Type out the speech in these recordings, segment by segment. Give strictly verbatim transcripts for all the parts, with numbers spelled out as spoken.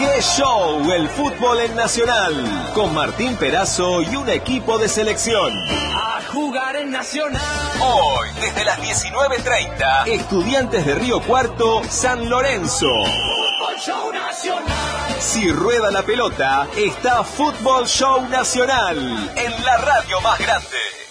¡Qué show el fútbol en Nacional! Con Martín Perazo y un equipo de selección. A jugar en Nacional. Hoy, desde las diecinueve treinta, Estudiantes de Río Cuarto, San Lorenzo. Fútbol Show Nacional. Si rueda la pelota, está Fútbol Show Nacional, en la radio más grande.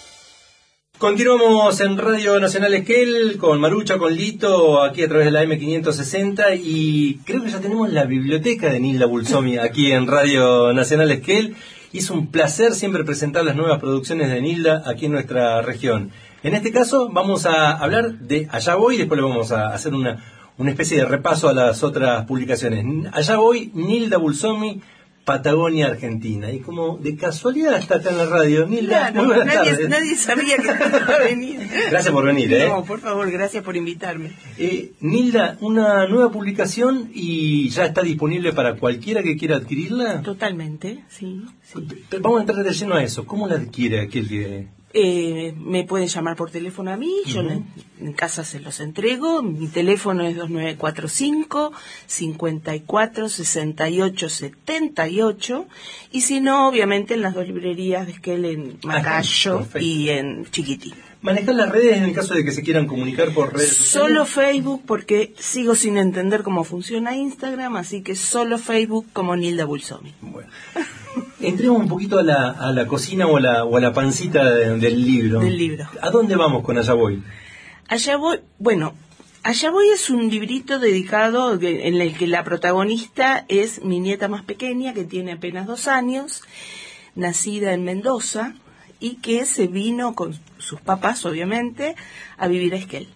Continuamos en Radio Nacional Esquel con Marucha, con Lito, aquí a través de la eme quinientos sesenta, y creo que ya tenemos la biblioteca de Nilda Bulsomi aquí en Radio Nacional Esquel. Y es un placer siempre presentar las nuevas producciones de Nilda aquí en nuestra región. En este caso vamos a hablar de Allá Voy, y después le vamos a hacer una, una especie de repaso a las otras publicaciones. Allá Voy, Nilda Bulsomi, Patagonia, Argentina. Y como de casualidad está acá en la radio. Nilda, claro, muy buenas nadie, tardes. nadie sabía que iba a venir. Gracias por venir, ¿eh? No, por favor, gracias por invitarme. Eh, Nilda, una nueva publicación y ya está disponible para cualquiera que quiera adquirirla. Totalmente, sí, sí. Vamos a entrar de lleno a eso. ¿Cómo la adquiere aquel que...? Eh, me pueden llamar por teléfono a mí, uh-huh. Yo le, en casa se los entrego. Mi teléfono es dos nueve cuatro cinco, cinco cuatro, seis ocho siete ocho, y si no, obviamente en las dos librerías de Esquel, en Macayo ah, y en Chiquitín. ¿Manejar las redes en el caso de que se quieran comunicar por redes sociales? Solo Facebook, porque sigo sin entender cómo funciona Instagram, así que solo Facebook como Nilda Bulsomi. Bueno. Entremos un poquito a la, a la cocina o a la, o a la pancita de, del libro. Del libro. ¿A dónde vamos con Allá Voy? Allá Voy, bueno, Allá Voy es un librito dedicado de, en el que la protagonista es mi nieta más pequeña, que tiene apenas dos años, nacida en Mendoza, y que se vino con sus papás, obviamente, a vivir a Esquel.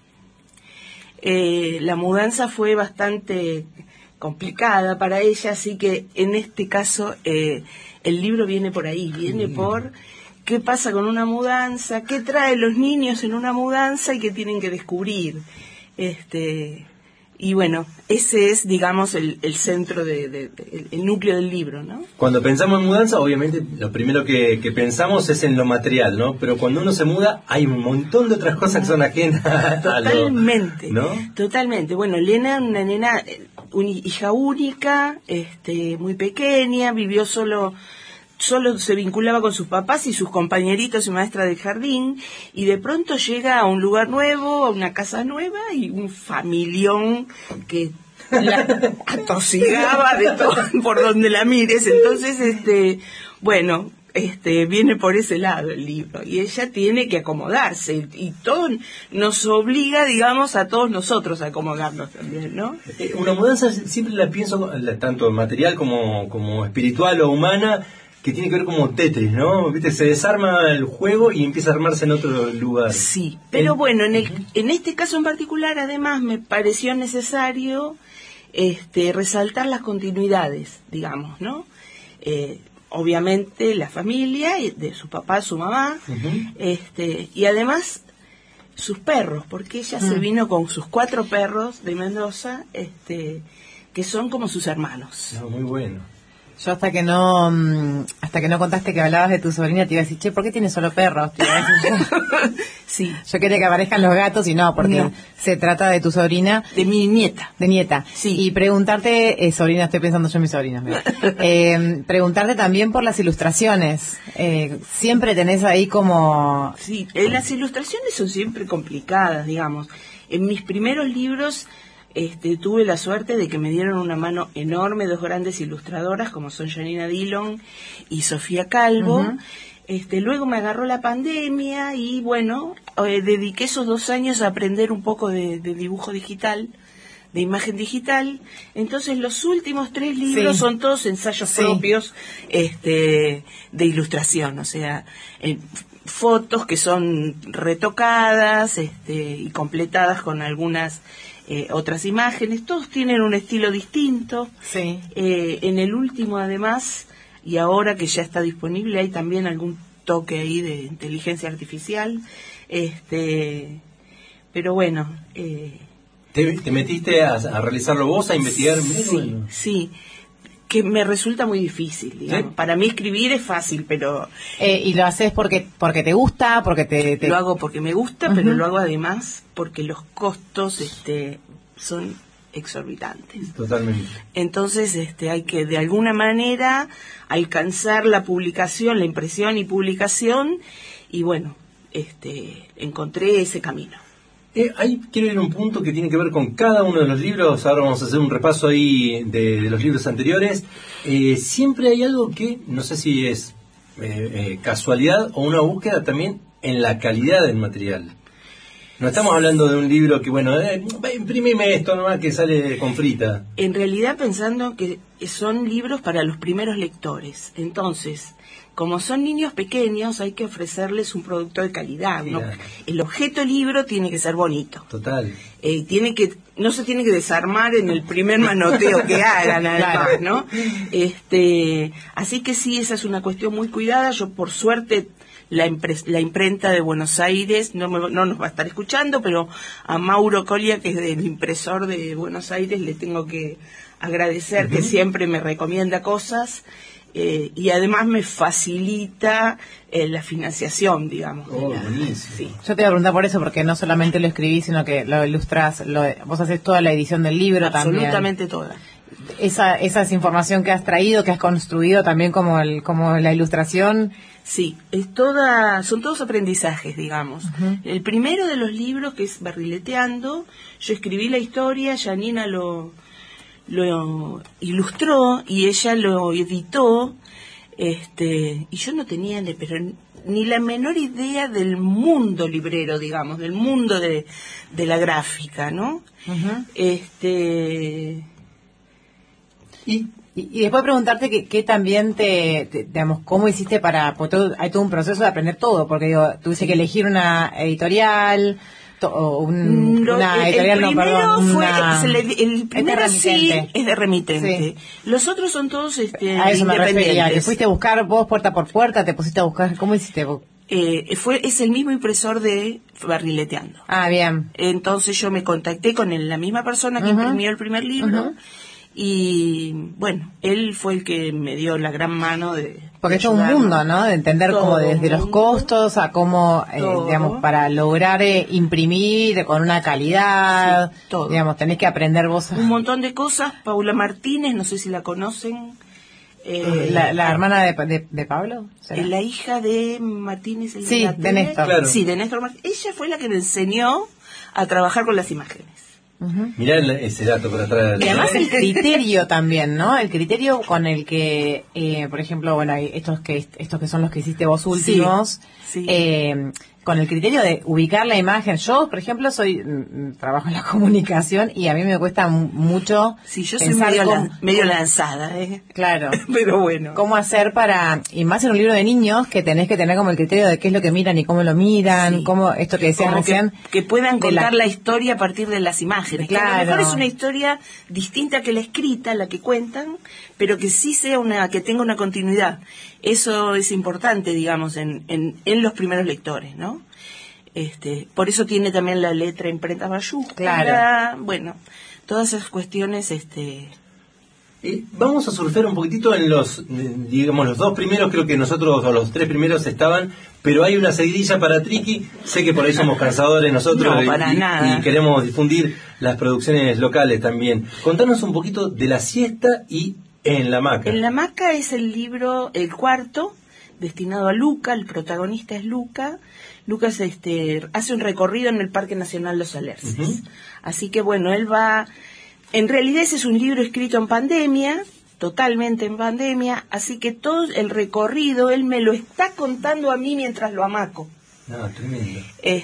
Eh, la mudanza fue bastante complicada para ella, así que en este caso eh, el libro viene por ahí, viene por qué pasa con una mudanza, qué traen los niños en una mudanza y qué tienen que descubrir. Este, y bueno, ese es, digamos, el, el centro, de, de, de, el núcleo del libro, ¿no? Cuando pensamos en mudanza, obviamente lo primero que, que pensamos es en lo material, ¿no? Pero cuando uno se muda, hay un montón de otras cosas que son ajenas totalmente, a lo, ¿no? Totalmente. Bueno, Elena, una nena, una hija única, este, muy pequeña, vivió solo... solo se vinculaba con sus papás y sus compañeritos y maestra de jardín, y de pronto llega a un lugar nuevo, a una casa nueva, y un familión que la atosigaba de todo por donde la mires. Entonces, este, bueno, este, viene por ese lado el libro, y ella tiene que acomodarse, y, y todo nos obliga, digamos, a todos nosotros a acomodarnos también, ¿no? Eh, una mudanza siempre la pienso, tanto material como, como espiritual o humana, que tiene que ver como Tetris, ¿no? ¿Viste? Se desarma el juego y empieza a armarse en otro lugar. Sí, pero bueno, en, el, en este caso en particular, además, me pareció necesario este, resaltar las continuidades, digamos, ¿no? Eh, obviamente la familia, de su papá, su mamá, uh-huh. este, y además sus perros, porque ella uh-huh. se vino con sus cuatro perros de Mendoza, este, que son como sus hermanos. No, muy bueno. Yo hasta que no hasta que no contaste que hablabas de tu sobrina te iba a decir, che, ¿por qué tienes solo perros? Te iba a decir, sí. Yo quería que aparezcan los gatos y no, porque no. Se trata de tu sobrina. De mi nieta. De nieta. Sí. Y preguntarte, eh, sobrina, estoy pensando yo en mis sobrinas. eh, preguntarte también por las ilustraciones. Eh, siempre tenés ahí como... Sí, eh, las ilustraciones son siempre complicadas, digamos. En mis primeros libros... Este, tuve la suerte de que me dieron una mano enorme dos grandes ilustradoras como son Janina Dillon y Sofía Calvo. Uh-huh. Este, luego me agarró la pandemia y bueno, eh, dediqué esos dos años a aprender un poco de, de dibujo digital, de imagen digital. Entonces los últimos tres libros sí. son todos ensayos sí. propios este, de ilustración, o sea, eh, fotos que son retocadas este, y completadas con algunas Eh, otras imágenes. Todos tienen un estilo distinto. Sí. Eh, en el último, además, y ahora que ya está disponible, hay también algún toque ahí de inteligencia artificial. Este, pero bueno. Eh, ¿Te, te metiste a, a realizarlo vos, a investigar? Sí, bueno. sí. Que me resulta muy difícil, digamos. ¿Sí? Para mí escribir es fácil, pero... Eh, ¿Y lo haces porque porque te gusta? porque te, te... Lo hago porque me gusta, uh-huh. pero lo hago además porque los costos este son exorbitantes. Totalmente. Entonces, este, hay que de alguna manera alcanzar la publicación, la impresión y publicación, y bueno, este, encontré ese camino. Eh, ahí quiero ir a un punto que tiene que ver con cada uno de los libros. Ahora vamos a hacer un repaso ahí de, de los libros anteriores. Eh, siempre hay algo que, no sé si es eh, eh, casualidad o una búsqueda también en la calidad del material. No estamos hablando de un libro que, bueno, eh, imprimime esto nomás que sale con frita. En realidad pensando que son libros para los primeros lectores. Entonces, como son niños pequeños, hay que ofrecerles un producto de calidad, ¿no? Claro. El objeto libro tiene que ser bonito. Total. Eh, tiene que, no se tiene que desarmar en el primer manoteo que hagan, además, Claro. ¿no? Este, así que sí, esa es una cuestión muy cuidada. Yo, por suerte, la, impres, la imprenta de Buenos Aires no, me, no nos va a estar escuchando, pero a Mauro Colia, que es del impresor de Buenos Aires, le tengo que agradecer, uh-huh. que siempre me recomienda cosas. Eh, y además me facilita eh, la financiación, digamos. Oh, de la, buenísimo. Sí. Yo te iba a preguntar por eso, porque no solamente lo escribís, sino que lo ilustrás, lo, vos haces toda la edición del libro también. Absolutamente toda. Esa, esa es información que has traído, que has construido también como el, como la ilustración. Sí, es toda, son todos aprendizajes, digamos. Uh-huh. El primero de los libros, que es Barrileteando, yo escribí la historia, Janina lo... lo ilustró y ella lo editó, este, y yo no tenía ni, pero ni la menor idea del mundo librero, digamos, del mundo de, de la gráfica, ¿no? Uh-huh. Este y, y, y después preguntarte que, que también te, te, digamos, cómo hiciste para, porque todo, hay todo un proceso de aprender todo, porque digo, tuviste que elegir una editorial. O un, Lo, una el, editorial, el no, perdón, fue, una... el, el primero es sí es de remitente. Sí. Los otros son todos este, a eso me independientes. refería, que fuiste a buscar vos puerta por puerta, te pusiste a buscar, ¿cómo hiciste vos? Eh, fue, es el mismo impresor de Barrileteando. Ah, bien. Entonces yo me contacté con el, la misma persona que uh-huh. imprimió el primer libro, uh-huh. y bueno, él fue el que me dio la gran mano de... Porque es un mundo, ¿no? De entender todo como desde los costos a cómo, eh, digamos, para lograr eh, imprimir con una calidad, sí, todo. Digamos, tenés que aprender vos. A... Un montón de cosas. Paula Martínez, no sé si la conocen. Eh, la, la hermana de, de, de Pablo. ¿Será? La hija de Martínez. El sí, de, de Néstor. Claro. Sí, de Néstor Martínez. Ella fue la que me enseñó a trabajar con las imágenes. Uh-huh. Mirá ese dato para atrás. Y además el criterio también, ¿no? El criterio con el que, eh, por ejemplo, bueno, hay estos que estos que son los que hiciste vos últimos, sí, sí. Eh, con el criterio de ubicar la imagen. Yo, por ejemplo, soy mm, trabajo en la comunicación y a mí me cuesta m- mucho. Sí, yo soy medio, cómo, lan- medio lanzada, ¿eh? Claro. Pero bueno. ¿Cómo hacer para, y más en un libro de niños, que tenés que tener como el criterio de qué es lo que miran y cómo lo miran, sí. cómo, esto que decías recién. Que, que puedan contar la... la historia a partir de las imágenes. Claro. Que a lo mejor es una historia distinta que la escrita, la que cuentan, pero que sí sea una, que tenga una continuidad. Eso es importante, digamos, en, en, en los primeros lectores, ¿no? Este, por eso tiene también la letra imprenta mayúscula. Claro. Bueno, todas esas cuestiones, este... Eh, vamos a surfear un poquitito en los, digamos, los dos primeros, creo que nosotros, o los tres primeros estaban, pero hay una seguidilla para Triqui. Sé que por ahí somos cansadores nosotros no, para y, nada. y queremos difundir las producciones locales también. Contanos un poquito de La Siesta y En la Hamaca. En la Hamaca es el libro, el cuarto, destinado a Luca, el protagonista es Luca. Lucas este, hace un recorrido en el Parque Nacional Los Alerces. Uh-huh. Así que bueno, él va... En realidad ese es un libro escrito en pandemia, totalmente en pandemia, así que todo el recorrido él me lo está contando a mí mientras lo hamaco. Ah, tremendo.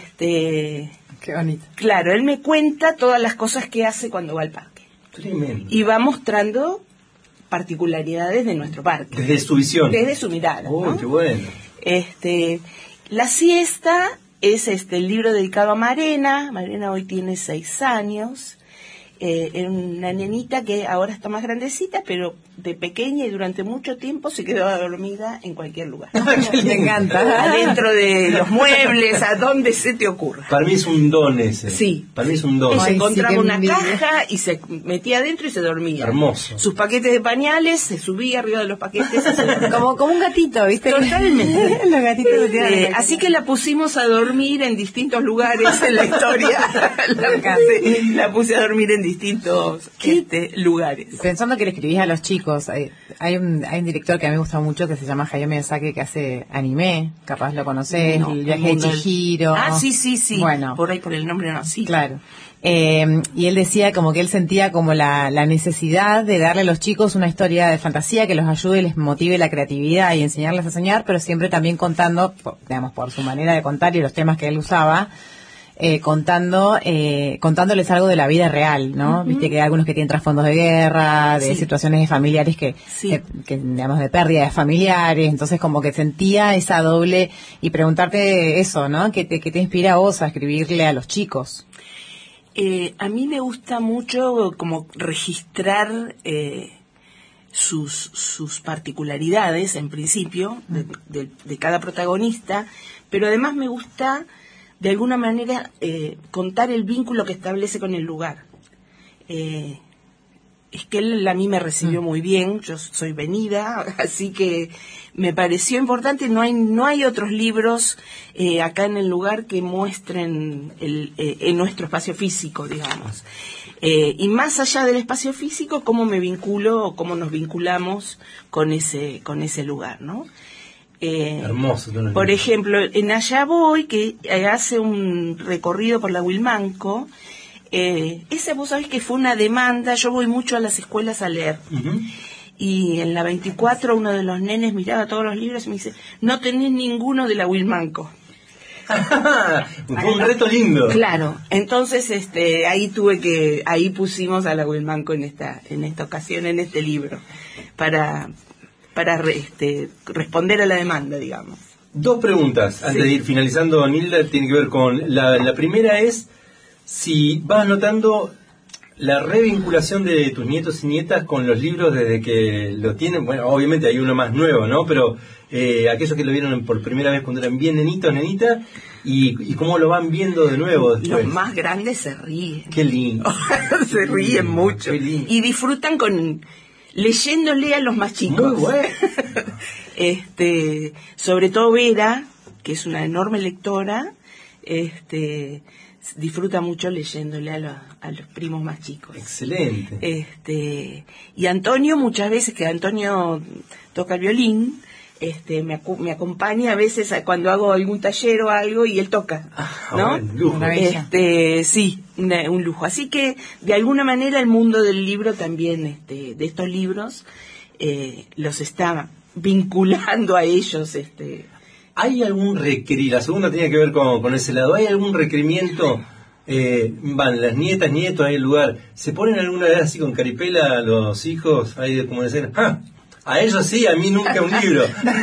Este... Qué bonito. Claro, él me cuenta todas las cosas que hace cuando va al parque. Tremendo. Y va mostrando particularidades de nuestro parque. Desde su visión. Desde su mirada. Oh, ¿no? qué bueno. Este... La Siesta es este el libro dedicado a Marena. Marena hoy tiene seis años. Eh, era una nenita que ahora está más grandecita, pero de pequeña y durante mucho tiempo se quedó dormida en cualquier lugar. Me encanta. Adentro de los muebles, a donde se te ocurra. Para mí es un don ese. Sí. Para mí es un don. Ella Ay, encontraba sí, una envidia. caja y se metía adentro y se dormía. Hermoso. Sus paquetes de pañales, se subía arriba de los paquetes. Y se dormía. Como, como un gatito, ¿viste? Totalmente. Los gatitos que tienen Eh, la así que la pusimos a dormir en distintos lugares en la historia. la, puse, la puse a dormir en distintos este, lugares. Pensando que le escribís a los chicos, hay, hay, un, hay un director que a mí me gusta mucho que se llama Hayao Miyazaki, que hace anime, capaz lo conocés, No, el viaje de Chihiro. Ah, sí, sí, sí. Bueno. Por ahí por el nombre no, sí. Claro. Eh, y él decía como que él sentía como la, la necesidad de darle a los chicos una historia de fantasía que los ayude, les motive la creatividad y enseñarles a soñar, pero siempre también contando, por, digamos, por su manera de contar y los temas que él usaba, eh, contando, eh, contándoles algo de la vida real, ¿no? Uh-huh. Viste que hay algunos que tienen trasfondos de guerra, de sí. situaciones familiares que, sí. que, que, digamos, de pérdidas familiares, entonces como que sentía esa doble, y preguntarte eso, ¿no? ¿Qué te, qué te inspira a vos a escribirle a los chicos? Eh, a mí me gusta mucho como registrar eh, sus, sus particularidades, en principio, de, de, de cada protagonista, pero además me gusta, de alguna manera, eh, contar el vínculo que establece con el lugar. Eh, es que él a mí me recibió muy bien, yo soy venida, así que me pareció importante. No hay no hay otros libros eh, acá en el lugar que muestren el, eh, en nuestro espacio físico, digamos. Eh, y más allá del espacio físico, cómo me vinculo o cómo nos vinculamos con ese con ese lugar, ¿no? Eh, Hermoso. Por ejemplo, en Allá Voy, que hace un recorrido por la Wilmanco, eh, esa vos sabés que fue una demanda. Yo voy mucho a las escuelas a leer. Uh-huh. Y en la veinticuatro uno de los nenes miraba todos los libros y me dice, no tenés ninguno de la Wilmanco. Fue un reto lindo. Claro, entonces este ahí tuve que, ahí pusimos a la Wilmanco en esta, en esta ocasión, en este libro, para, para este, responder a la demanda, digamos. Dos preguntas antes sí. de ir finalizando, Nilda, tiene que ver con, la, la primera es si vas notando la revinculación de tus nietos y nietas con los libros desde que lo tienen. Bueno, obviamente hay uno más nuevo, ¿no? Pero eh, aquellos que lo vieron por primera vez cuando eran bien nenitos, nenitas, y, y cómo lo van viendo de nuevo después. Los más grandes se ríen. Qué lindo. Se ríen lindo, mucho. Y disfrutan con leyéndole a los más chicos. Muy bueno. este, sobre todo Vera, que es una enorme lectora, este disfruta mucho leyéndole a los, a los primos más chicos. Excelente. Este, y Antonio, muchas veces que Antonio toca el violín, este, me, acu- me acompaña a veces a cuando hago algún taller o algo y él toca, ¿no? Ah, lujo. Este, sí, una, un lujo. Así que de alguna manera el mundo del libro también, este, de estos libros, eh, los está vinculando a ellos, este. ¿Hay algún requerimiento? La segunda tenía que ver con, con ese lado. ¿Hay algún requerimiento? Eh, van las nietas, nietos ahí el lugar. ¿Se ponen alguna vez así con caripela los hijos? Ahí de como decir, ¡ah! A ellos sí, a mí nunca un libro.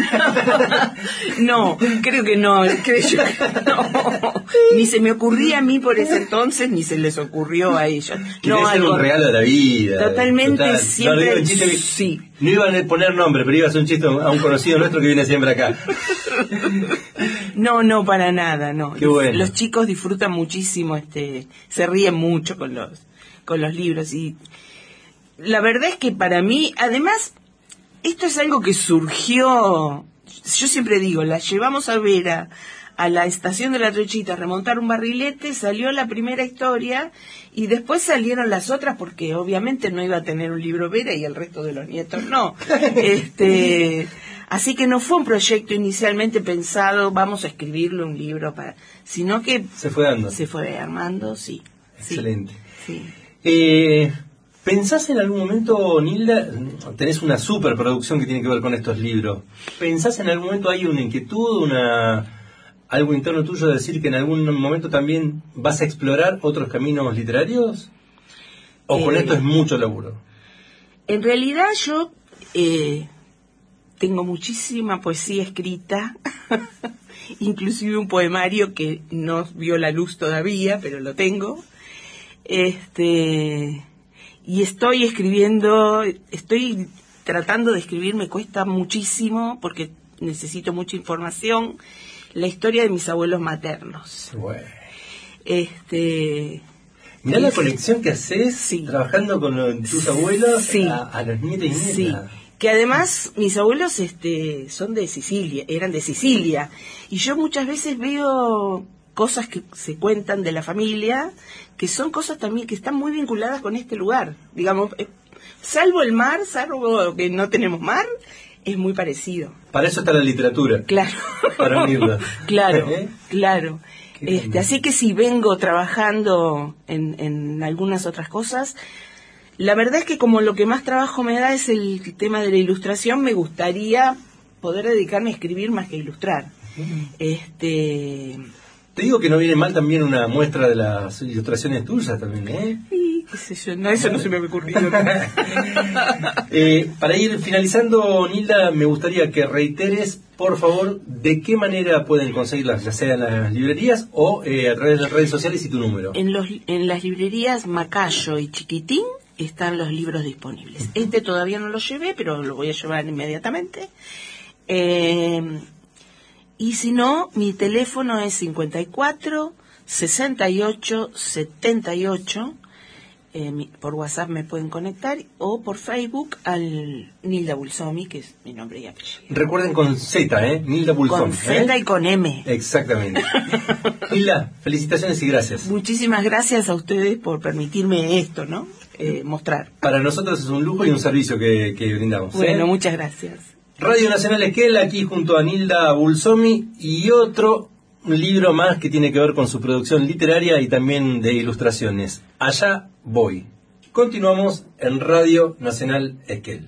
No, creo que no, creo yo que no. Ni se me ocurría a mí por ese entonces, ni se les ocurrió a ellos. No, algo un regalo de la vida. Totalmente, total. Siempre. No, no, chiste, sí. No iban a poner nombre, pero iba a hacer un chiste a un conocido nuestro que viene siempre acá. No, no, para nada, no. Qué bueno. Los chicos disfrutan muchísimo, este, se ríen mucho con los, con los libros. Y la verdad es que para mí, además, esto es algo que surgió, yo siempre digo, la llevamos a ver a, a la estación de la Trochita a remontar un barrilete, salió la primera historia y después salieron las otras porque obviamente no iba a tener un libro Vera y el resto de los nietos no. este, así que no fue un proyecto inicialmente pensado, vamos a escribirle un libro para, sino que se fue dando. Se fue armando, sí. Excelente. Sí. sí. Eh, ¿Pensás en algún momento, Nilda, tenés una superproducción que tiene que ver con estos libros? ¿Pensás en algún momento hay una inquietud, una algo interno tuyo de decir que en algún momento también vas a explorar otros caminos literarios? ¿O con eh, esto es mucho laburo? En realidad yo eh, tengo muchísima poesía escrita, inclusive un poemario que no vio la luz todavía, pero lo tengo. Este... Y estoy escribiendo, estoy tratando de escribir, me cuesta muchísimo porque necesito mucha información, la historia de mis abuelos maternos. Bueno. Este, mirá la conexión que haces sí. trabajando con los, tus abuelos sí. a, a los nietos y nietas. Sí. Que además mis abuelos este, son de Sicilia, eran de Sicilia. Y yo muchas veces veo cosas que se cuentan de la familia, que son cosas también que están muy vinculadas con este lugar. Digamos, eh, salvo el mar, salvo que no tenemos mar, es muy parecido. Para eso está la literatura. Claro. Para unirla. Claro, ¿Eh? claro. Este, así que si vengo trabajando en, en algunas otras cosas, la verdad es que como lo que más trabajo me da es el tema de la ilustración, me gustaría poder dedicarme a escribir más que a ilustrar. Uh-huh. Este... Te digo que no viene mal también una muestra de las ilustraciones tuyas también, ¿eh? Sí, qué sé yo, no, eso no se me había ocurrido. eh, para ir finalizando, Nilda, me gustaría que reiteres, por favor, de qué manera pueden conseguirlas, ya sea en las librerías o eh, a través de las redes sociales y tu número. En, los, en las librerías Macayo y Chiquitín están los libros disponibles. Este todavía no lo llevé, pero lo voy a llevar inmediatamente. Eh... Y si no, mi teléfono es cincuenta y cuatro, sesenta y ocho, setenta y ocho. Eh, mi, por WhatsApp me pueden conectar o por Facebook al Nilda Bulsomi, que es mi nombre y apellido. Recuerden con Z, ¿eh? Nilda Bulsomi. Con Z ¿eh? y con M. Exactamente. Nilda, felicitaciones y gracias. Muchísimas gracias a ustedes por permitirme esto, ¿no? Eh, mostrar. Para nosotros es un lujo y un servicio que, que brindamos. Bueno, ¿eh? muchas gracias. Radio Nacional Esquel, aquí junto a Nilda Bulsomi, y otro libro más que tiene que ver con su producción literaria y también de ilustraciones. Allá voy. Continuamos en Radio Nacional Esquel.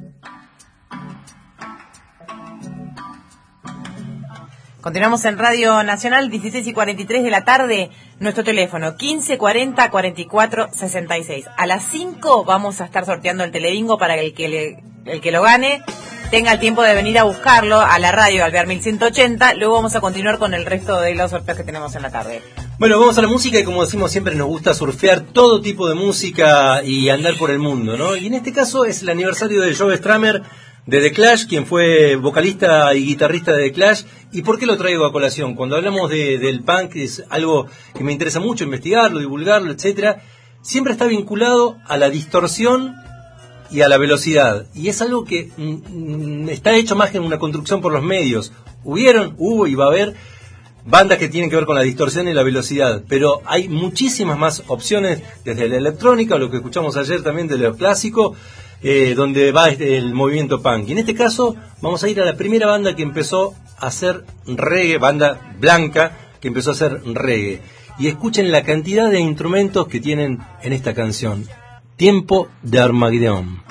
Continuamos en Radio Nacional, dieciséis y cuarenta y tres de la tarde. Nuestro teléfono, quince cuarenta, cuarenta y cuatro, sesenta y seis. A las cinco vamos a estar sorteando el telebingo para el que, le, el que lo gane tenga el tiempo de venir a buscarlo a la radio Alvear mil ciento ochenta. Luego vamos a continuar con el resto de los sorteos que tenemos en la tarde. Bueno, vamos a la música y como decimos siempre nos gusta surfear todo tipo de música y andar por el mundo, ¿no? Y en este caso es el aniversario de Joe Strummer de The Clash, quien fue vocalista y guitarrista de The Clash. ¿Y por qué lo traigo a colación? Cuando hablamos de, del punk, es algo que me interesa mucho investigarlo, divulgarlo, etcétera. Siempre está vinculado a la distorsión y a la velocidad, y es algo que mm, está hecho más que en una construcción por los medios. Hubieron, hubo y va a haber bandas que tienen que ver con la distorsión y la velocidad, pero hay muchísimas más opciones, desde la electrónica, lo que escuchamos ayer también de lo clásico, eh, donde va el movimiento punk. Y en este caso vamos a ir a la primera banda que empezó a hacer reggae, banda blanca que empezó a hacer reggae, y escuchen la cantidad de instrumentos que tienen en esta canción. Tiempo de Armagedón.